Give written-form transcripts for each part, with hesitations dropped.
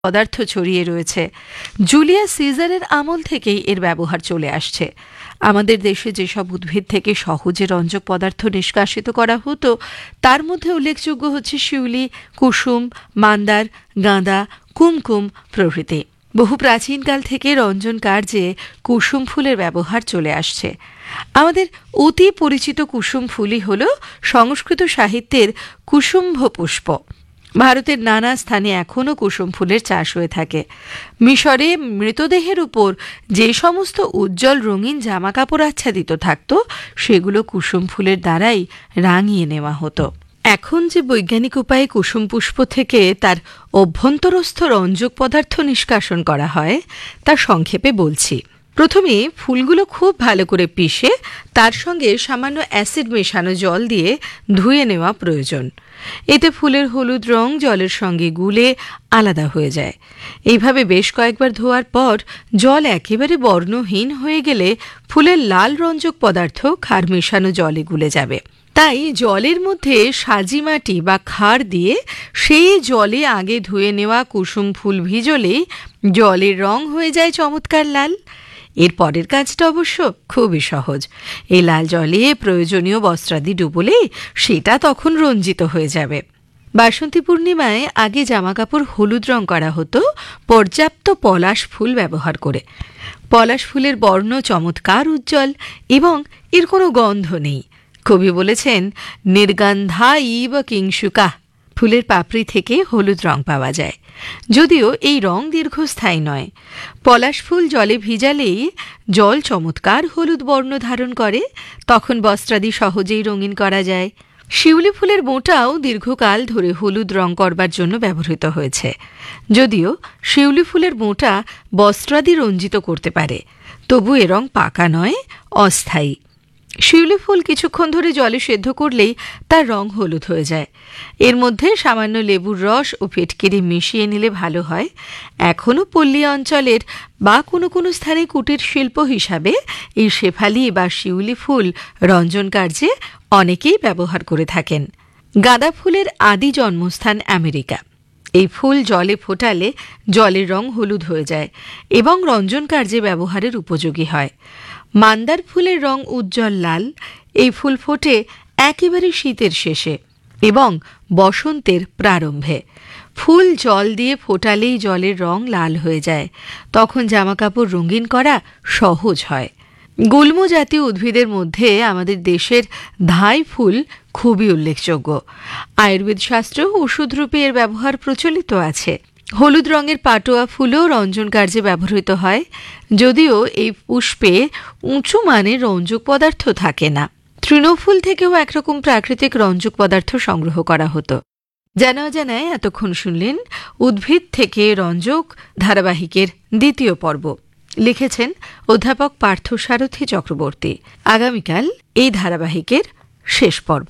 পদার্থ ছড়িয়ে রয়েছে। জুলিয়াস সিজারের আমল থেকেই এর ব্যবহার চলে আসছে। আমাদের দেশে যেসব উদ্ভিদ থেকে সহজে রঞ্জক পদার্থ নিষ্কাশিত করা হতো তার মধ্যে উল্লেখযোগ্য হচ্ছে শিউলি, কুসুম, মান্দার, গাঁদা, কুমকুম প্রভৃতি। বহু প্রাচীনকাল থেকে রঞ্জন কার্যে কুসুম ফুলের ব্যবহার চলে আসছে। আমাদের অতি পরিচিত কুসুম ফুলই হল সংস্কৃত সাহিত্যের কুসুম্ভ পুষ্প। ভারতের নানা স্থানে এখনও কুসুম ফুলের চাষ হয়ে থাকে। মিশরে মৃতদেহের উপর যে সমস্ত উজ্জ্বল রঙিন জামাকাপড় আচ্ছাদিত থাকত সেগুলো কুসুম ফুলের দ্বারাই রাঙিয়ে নেওয়া হতো। এখন যে বৈজ্ঞানিক উপায়ে কুসুম পুষ্প থেকে তার অভ্যন্তরস্থ রঞ্জক পদার্থ নিষ্কাশন করা হয় তা সংক্ষেপে বলছি। প্রথমে ফুলগুলো খুব ভালো করে পিষে তার সঙ্গে সামান্য অ্যাসিড মেশানো জল দিয়ে ধুয়ে নেওয়া প্রয়োজন। এতে ফুলের হলুদ রং জলের সঙ্গে গুলে আলাদা হয়ে যায়। এইভাবে বেশ কয়েকবার ধোয়ার পর জল একেবারে বর্ণহীন হয়ে গেলে ফুলের লাল রঞ্জক পদার্থ ক্ষার মেশানো জলে গুলে যাবে। তাই জলের মধ্যে সাজি মাটি বা ক্ষার দিয়ে সেই জলে আগে ধুয়ে নেওয়া কুসুম ফুল ভিজলেই জলের রং হয়ে যায় চমৎকার লাল। এর পরের কাজটা অবশ্য খুবই সহজ। এই লাল জলে প্রয়োজনীয় বস্ত্রাদি ডুবলেই সেটা তখন রঞ্জিত হয়ে যাবে। বাসন্তী পূর্ণিমায় আগে জামাকাপড় হলুদ রং করা হতো পর্যাপ্ত পলাশ ফুল ব্যবহার করে। পলাশ ফুলের বর্ণ চমৎকার উজ্জ্বল এবং এর কোনো গন্ধ নেই। কবি বলেছেন, নির্গন্ধা ইব কিংশুকা। ফুলের পাপড়ি থেকে হলুদ রং পাওয়া যায়, যদিও এই রং দীর্ঘস্থায়ী নয়। পলাশ ফুল জলে ভিজালেই জল চমৎকার হলুদ বর্ণ ধারণ করে, তখন বস্ত্রাদি সহজেই রঙিন করা যায়। শিউলি ফুলের বোঁটাও দীর্ঘকাল ধরে হলুদ রং করবার জন্য ব্যবহৃত হয়েছে, যদিও শিউলি ফুলের বোঁটা বস্ত্রাদি রঞ্জিত করতে পারে, তবু এ রং পাকা নয়, অস্থায়ী। শিউলি ফুল কিছুক্ষণ ধরে জলে সেদ্ধ করলেই তার রং হলুদ হয়ে যায়। এর মধ্যে সামান্য লেবুর রস ও ফিটকিরি মিশিয়ে নিলে ভালো হয়। এখনও পল্লী অঞ্চলের বা কোনো কোনো স্থানে কুটির শিল্প হিসাবে এই শেফালি বা শিউলি ফুল রঞ্জন কার্যে অনেকেই ব্যবহার করে থাকেন। গাঁদা ফুলের আদি জন্মস্থান আমেরিকা। এই ফুল জলে ফোটালে জলের রং হলুদ হয়ে যায় এবং রঞ্জন কার্যে ব্যবহারের উপযোগী হয়। মান্দার ফুলের রং উজ্জ্বল লাল। এই ফুল ফোটে একেবারে শীতের শেষে এবং বসন্তের প্রারম্ভে। ফুল জল দিয়ে ফোটালেই জলের রং লাল হয়ে যায়, তখন জামাকাপড় রঙিন করা সহজ হয়। গুল্ম জাতীয় উদ্ভিদের মধ্যে আমাদের দেশের ধাই ফুল খুবই উল্লেখযোগ্য। আয়ুর্বেদ শাস্ত্র ওষুধরূপে এর ব্যবহার প্রচলিত আছে। হলুদ রঙের পাটোয়া ফুলও রঞ্জন কার্যে ব্যবহৃত হয়, যদিও এই পুষ্পে উঁচু মানের রঞ্জক পদার্থ থাকে না। তৃণফুল থেকেও একরকম প্রাকৃতিক রঞ্জক পদার্থ সংগ্রহ করা হতো। জানা অজানায় এতক্ষণ শুনলেন উদ্ভিদ থেকে রঞ্জক ধারাবাহিকের দ্বিতীয় পর্ব। লিখেছেন অধ্যাপক পার্থসারথী চক্রবর্তী। আগামীকাল এই ধারাবাহিকের শেষ পর্ব।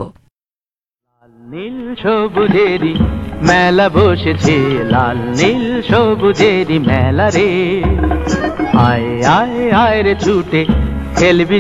নীল সবুজেরই মেলা বসেছে, লাল নীল সবুজেরই মেলা রে। আয় আয় আয় রে ছুটে খেলবি